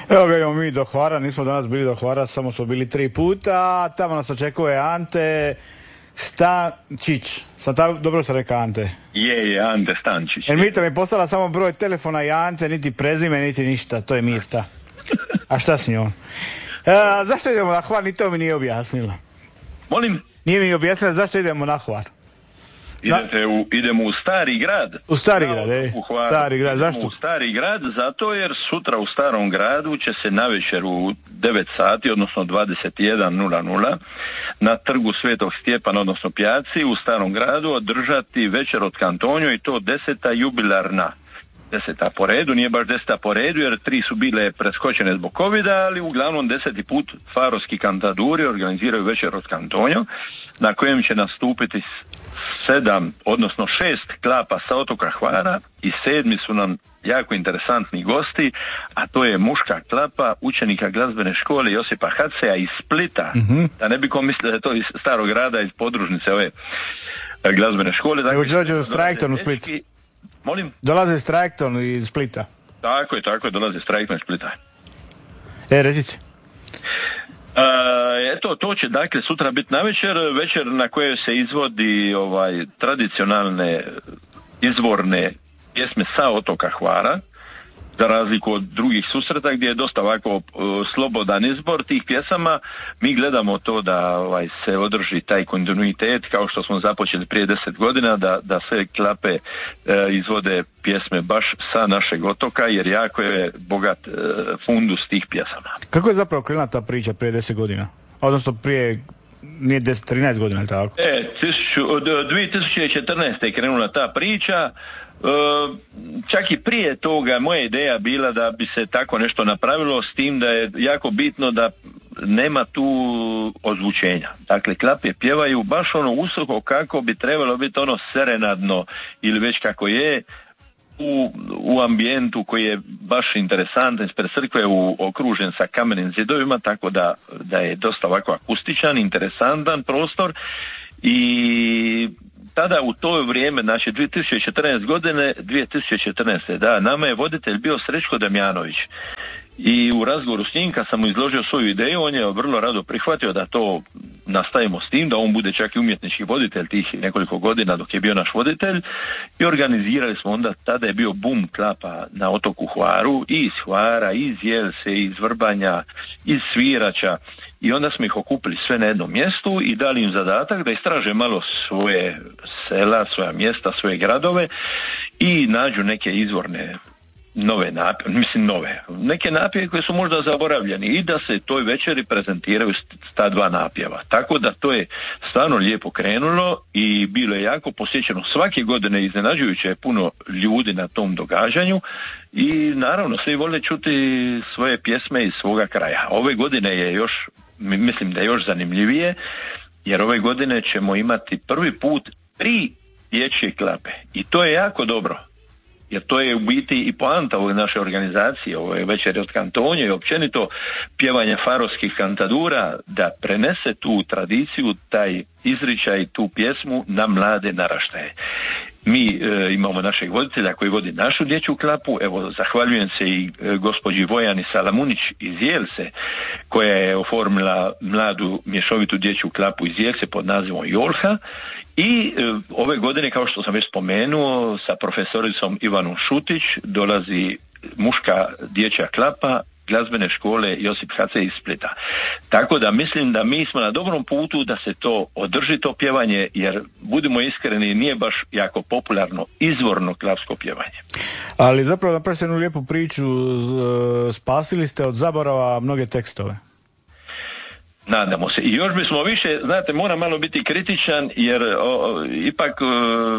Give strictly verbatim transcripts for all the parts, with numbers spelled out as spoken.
Evo ga, mi do Hvara, nismo danas bili do Hvara, samo smo bili tri puta, tamo nas očekuje Ante Stančić. Sam ta, dobro sam rekao Ante? Je, je, Ante Stančić. Jer Mirta mi je poslala samo broj telefona i Ante, niti prezime, niti ništa, to je Mirta. A šta s njom? E, zašto idemo na Hvar, ni to mi nije objasnila. Molim? Nije mi objasnila zašto idemo na Hvar. Idete u, idemo u Stari grad. U Stari grad, ej. Stari grad, idemo zašto? U Stari grad, zato jer sutra u Starom gradu će se navečer u devet sati, odnosno dvadeset jedan nula nula, na trgu Svetog Stjepana, odnosno Pjaci, u Starom gradu održati večer od Kantonjo i to deseta jubilarna. Deseta po redu, nije baš deseta po redu jer tri su bile preskočene zbog covida, ali uglavnom deseti put farovski kantaduri organiziraju večer od Kantonjo, na kojem će nastupiti sedam, odnosno šest klapa sa otoka Hvara i sedmi su nam jako interesantni gosti, a to je muška klapa učenika glazbene škole Josipa Haceja iz Splita, mm-hmm. da ne bi ko mislio da je to iz Starog grada, iz podružnice ove glazbene škole. Evo će dođe u Strajkton u Split. Molim? Dolaze Strajkton iz Splita. Tako je, tako je, dolaze Strajkton iz Splita. E, recite. Uh, eto, to će dakle sutra biti navečer, večer na kojoj se izvodi ovaj tradicionalne izvorne pjesme sa otoka Hvara, za razliku od drugih susreta gdje je dosta ovako uh, slobodan izbor tih pjesama. Mi gledamo to da ovaj, se održi taj kontinuitet kao što smo započeli prije deset godina, da, da sve klape uh, izvode pjesme baš sa našeg otoka, jer jako je bogat uh, fundus tih pjesama. Kako je zapravo krenula ta priča prije deset godina? Odnosno prije nije deset, trinaest godina, ili tako? E, dvije tisuće četrnaeste je krenula ta priča. E, čak i prije toga moja ideja bila da bi se tako nešto napravilo, s tim da je jako bitno da nema tu ozvučenja. Dakle, klape pjevaju baš ono usoko kako bi trebalo biti ono serenadno ili već kako je, u, u ambijentu koji je baš interesantan, ispred crkve u, okružen sa kamenim zidovima, tako da, da je dosta ovako akustičan, interesantan prostor. I tada u to vrijeme, znači dvije tisuće četrnaeste godine, dvije tisuće četrnaeste da, nama je voditelj bio Srećko Damjanović. I u razgovoru s njim, kad sam mu izložio svoju ideju, on je vrlo rado prihvatio da to nastavimo s tim, da on bude čak i umjetnički voditelj tih nekoliko godina dok je bio naš voditelj, i organizirali smo onda, tada je bio bum klapa na otoku Hvaru, i iz Hvara, i iz Jelse, i iz Vrbanja, iz Sviraća, i onda smo ih okupili sve na jednom mjestu i dali im zadatak da istraže malo svoje sela, svoja mjesta, svoje gradove i nađu neke izvorne nove napjeve, mislim nove, neke napjeve koje su možda zaboravljeni i da se toj večeri prezentiraju ta dva napjeva. Tako da to je stvarno lijepo krenulo i bilo je jako posjećeno. Svake godine iznenađujuće je puno ljudi na tom događanju i naravno svi vole čuti svoje pjesme iz svoga kraja. Ove godine je još, mislim da je još zanimljivije, jer ove godine ćemo imati prvi put tri dječje klape i to je jako dobro. Jer to je u biti i poanta ove naše organizacije, ove večeri od Kantonje i općenito pjevanja farovskih kantadura, da prenese tu tradiciju, taj izričaj, tu pjesmu na mlade naraštaje. Mi e, imamo našeg voditelja koji vodi našu dječju klapu, evo zahvaljujem se i e, gospođi Vojani Salamunić iz Jelse, koja je oformila mladu mješovitu dječju klapu iz Jelse pod nazivom Jolha. I e, ove godine, kao što sam već spomenuo, sa profesoricom Ivanom Šutić dolazi muška dječja klapa glazbene škole Josip Hacej iz Splita. Tako da mislim da mi smo na dobrom putu da se to održi, to pjevanje, jer budimo iskreni, nije baš jako popularno izvorno klapsko pjevanje. Ali zapravo napravili ste jednu lijepu priču, spasili ste od zaborava mnoge tekstove. Nadamo se. I još bismo više, znate, moram malo biti kritičan, jer o, ipak o,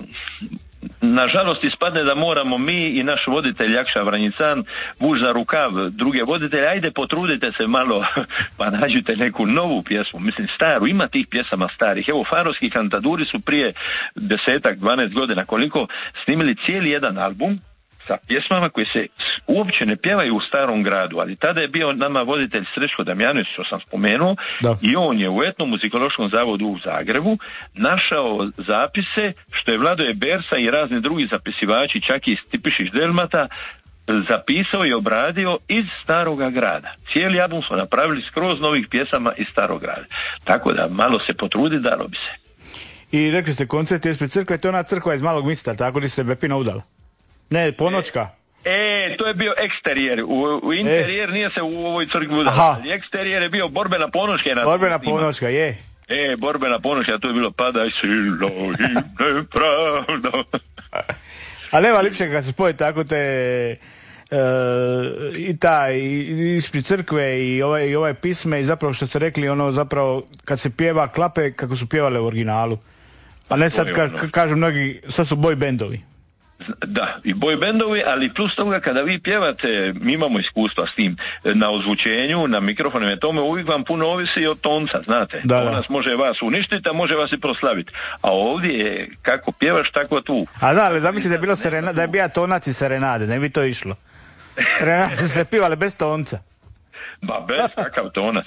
nažalost ispadne da moramo mi i naš voditelj Jakša Vranjican vuć za rukav druge voditelje, ajde potrudite se malo pa nađite neku novu pjesmu, mislim staru, ima tih pjesama starih. Evo, farovski kantaduri su prije desetak, dvanaest godina koliko snimili cijeli jedan album sa pjesmama koje se uopće ne pjevaju u Starom gradu, ali tada je bio nama voditelj Srećko Damjanović, što sam spomenuo, da. I on je u Etnomuzikološkom zavodu u Zagrebu našao zapise što je Vladoje Bersa i razni drugi zapisivači, čak i Stipišić Delmata, zapisao i obradio iz Staroga grada. Cijeli album smo napravili skroz novih pjesama iz Starog grada. Tako da malo se potrudi, dalo bi se. I rekli ste koncert ispred crkve, to je ona crkva iz Malog mista, tako li se Bepina udala? Ne, Ponočka. E, to je bio eksterijer. U, u interijer e. nije se u ovoj crkvi udala. Ali eksterijer je bio Borbena Ponočka. Borbena Ponočka, je. E, Borbena Ponočka, to je bilo Padaj silo i nepravda. Ali nema lipšega kad se spoje tako te uh, i taj ispred crkve i ovaj, i ovaj pisme i zapravo što ste rekli, ono zapravo kad se pjeva klape kako su pjevale u originalu. A ne sad ka, ka, kažu mnogi, sad su boy bendovi. Da, i boy bendovi, ali plus toga kada vi pjevate, mi imamo iskustva s tim, na ozvučenju, na mikrofonima, tome uvijek vam puno ovisi od tonca, znate. Da, da. Nas može vas uništiti, a može vas i proslaviti. A ovdje je kako pjevaš, tako tu. A da, ali zamisli da je bilo serena, da je bija tonac i serenade, ne bi to išlo. Serenade se pivale bez tonca. Ba, bez kakav tonac.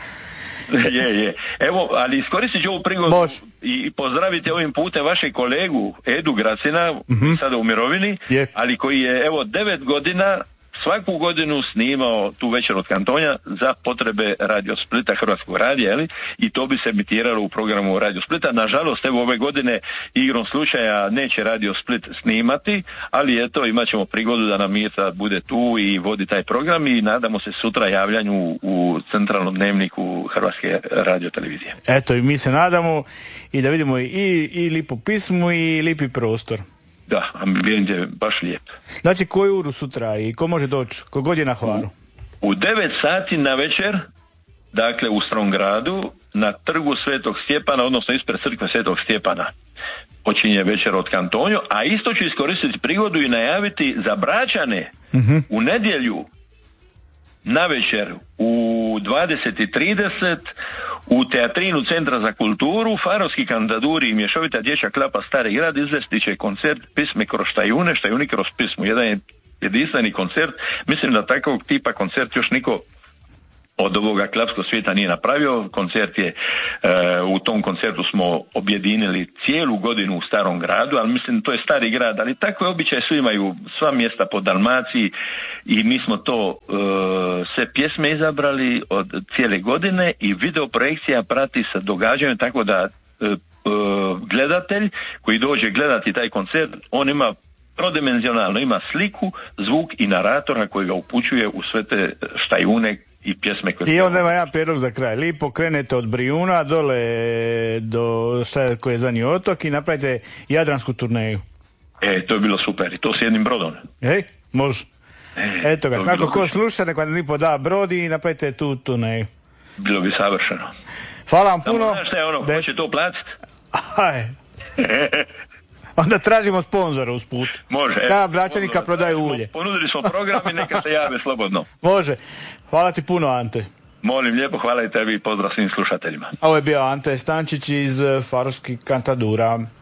je, je. Evo, ali iskoristit ću ovu prigodu Bož. i pozdraviti ovim putem vašeg kolegu Edu Gracina, mm-hmm. sada u mirovini, je. ali koji je, evo, devet godina svaku godinu snimao tu Večer od kantonja za potrebe Radio Splita, Hrvatskog radija, jeli? I to bi se emitiralo u programu Radio Splita. Nažalost, evo ove godine igrom slučaja neće Radio Split snimati, ali eto, imat ćemo prigodu da nam Mirta bude tu i vodi taj program i nadamo se sutra javljanju u centralnom dnevniku Hrvatske radiotelevizije. Eto, i mi se nadamo i da vidimo i, i lipu pismu i lipi prostor. Da, ambijent je baš lijep. Znači, koju uru sutra i ko može doći? Ko god je na Hvaru? U, u devet sati na večer, dakle u Stromgradu, na trgu Svetog Stjepana, odnosno ispred crkve Svetog Stjepana, počinje Večer od kantonju, a isto ću iskoristiti prigodu i najaviti za Bračane uh-huh. u nedjelju na večer u dvadeset i trideset u teatrinu Centra za kulturu Farovski kandaduri i mješovita dječja klapa Stari grad izvesti će koncert Pisme kroz štajune, štajuni kroz pismu. Jedan je jedinstveni koncert. Mislim da takvog tipa koncert još niko od ovoga klapskog svijeta nije napravio. Koncert je, e, u tom koncertu smo objedinili cijelu godinu u Starom gradu, ali mislim to je Stari grad, ali takve običaje su imaju sva mjesta po Dalmaciji i mi smo to e, sve pjesme izabrali od cijele godine i video projekcija prati sa događanjem, tako da e, e, gledatelj koji dođe gledati taj koncert, on ima trodimenzionalno, ima sliku, zvuk i naratora koji ga upućuje u sve te štajune i pjesme koje... I onda ima jedan prijedlog za kraj. Lipo krenete od Brijuna dole do šta je, koji je zadnji otok i napravite jadransku turneju. E, to je bilo super. I to s jednim brodom. Ej, može. E, Eto ga, nakon ko sluša, nek vam lipo da brod i napravite tu turneju. Bilo bi savršeno. Hvala vam puno. Samo znaš šta je ono, ko će to platiti? Aj. Onda tražimo sponzora uz put. Može. Kada Bračanika prodaju ulje. Ponudili smo program i neka se jave slobodno. Može. Hvala ti puno, Ante. Molim lijepo, hvala i tebi i pozdrav svim slušateljima. Ovo je bio Ante Stančić iz Farovskih kantadura.